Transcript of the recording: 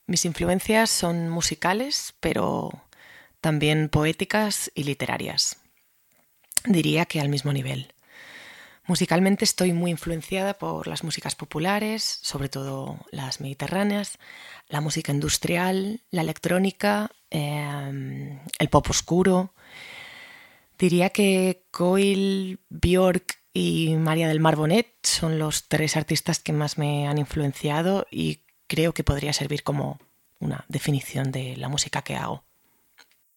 Mis influencias son musicales, pero también poéticas y literarias. Diría que al mismo nivel. Musicalmente estoy muy influenciada por las músicas populares, sobre todo las mediterráneas, la música industrial, la electrónica, el pop oscuro. Diría que Coil, Björk y María del Mar Bonet son los tres artistas que más me han influenciado y creo que podría servir como una definición de la música que hago.